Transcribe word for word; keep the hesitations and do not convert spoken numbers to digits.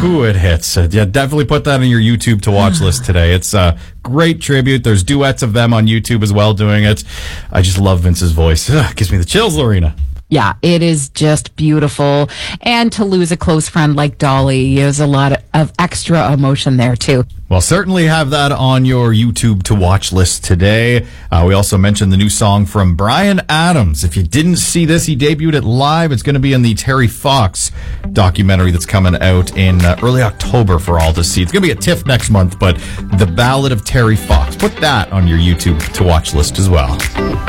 Ooh, it hits. Uh, yeah, definitely put that on your YouTube to watch list today. It's a great tribute. There's duets of them on YouTube as well doing it. I just love Vince's voice. Ugh, gives me the chills, Lorena. Yeah, it is just beautiful. And to lose a close friend like Dolly, there's a lot of extra emotion there, too. Well, certainly have that on your YouTube to watch list today. Uh, we also mentioned the new song from Bryan Adams. If you didn't see this, he debuted it live. It's going to be in the Terry Fox documentary that's coming out in uh, early October for all to see. It's going to be at TIFF next month, but The Ballad of Terry Fox. Put that on your YouTube to watch list as well.